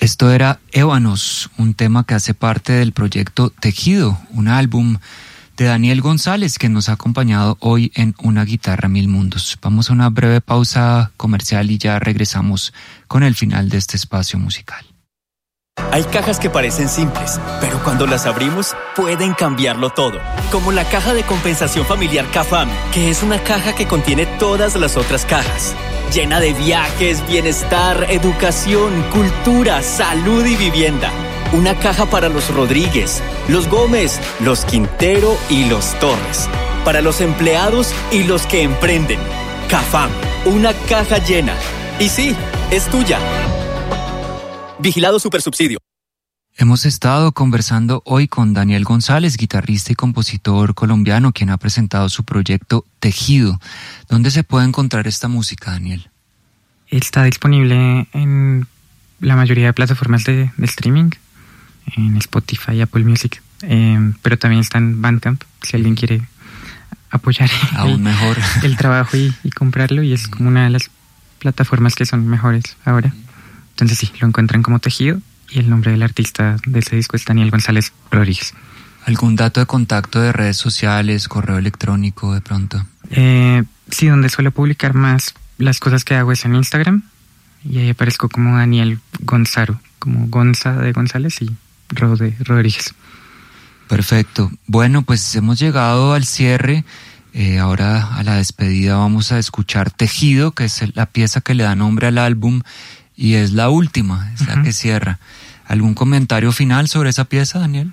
Esto era Ébanos, un tema que hace parte del proyecto Tejido, un álbum de Daniel González que nos ha acompañado hoy en Una Guitarra Mil Mundos. Vamos a una breve pausa comercial y ya regresamos con el final de este espacio musical. Hay cajas que parecen simples, pero cuando las abrimos pueden cambiarlo todo. Como la caja de compensación familiar CAFAM, que es una caja que contiene todas las otras cajas. Llena de viajes, bienestar, educación, cultura, salud y vivienda. Una caja para los Rodríguez, los Gómez, los Quintero y los Torres. Para los empleados y los que emprenden. CAFAM, una caja llena. Y sí, es tuya. Vigilado Supersubsidio. Hemos estado conversando hoy con Daniel González, guitarrista y compositor colombiano, quien ha presentado su proyecto Tejido. ¿Dónde se puede encontrar esta música, Daniel? Está disponible en la mayoría de plataformas de streaming, en Spotify, Apple Music, pero también está en Bandcamp, si alguien quiere apoyar aún mejor el trabajo y comprarlo, y es como una de las plataformas que son mejores ahora. Entonces sí, lo encuentran como Tejido, y el nombre del artista de ese disco es Daniel González Rodríguez. ¿Algún dato de contacto de redes sociales, correo electrónico de pronto? Sí, donde suelo publicar más las cosas que hago es en Instagram, y ahí aparezco como Daniel Gonzaro, como Gonza de González y Ro de Rodríguez. Perfecto. Bueno, pues hemos llegado al cierre. Ahora a la despedida vamos a escuchar Tejido, que es la pieza que le da nombre al álbum y es la última, es la que cierra. ¿Algún comentario final sobre esa pieza, Daniel?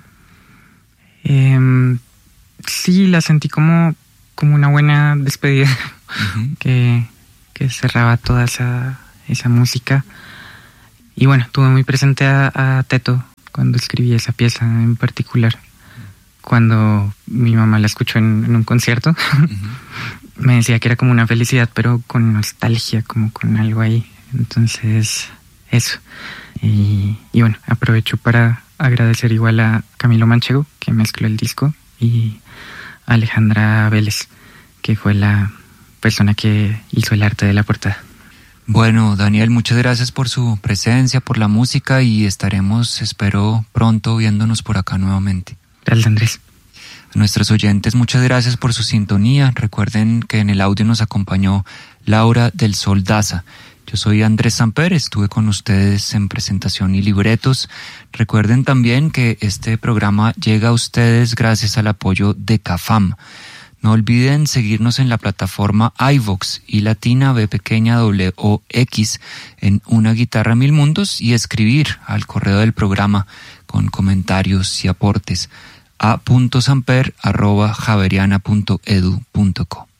Sí, la sentí como una buena despedida que cerraba toda esa música. Y bueno, tuve muy presente a Teto cuando escribí esa pieza en particular. Cuando mi mamá la escuchó en un concierto, me decía que era como una felicidad, pero con nostalgia, como con algo ahí. Entonces, eso. Y bueno, aprovecho para agradecer igual a Camilo Manchego, que mezcló el disco, y a Alejandra Vélez, que fue la persona que hizo el arte de la portada. Bueno, Daniel, muchas gracias por su presencia, por la música, y estaremos, espero, pronto viéndonos por acá nuevamente. Gracias, Andrés. A nuestros oyentes, muchas gracias por su sintonía. Recuerden que en el audio nos acompañó Laura del Sol Daza. Yo soy Andrés Samper, estuve con ustedes en presentación y libretos. Recuerden también que este programa llega a ustedes gracias al apoyo de CAFAM. No olviden seguirnos en la plataforma iVoox y latina B pequeña WOX en Una Guitarra Mil Mundos y escribir al correo del programa con comentarios y aportes a .samper@javeriana.edu.co.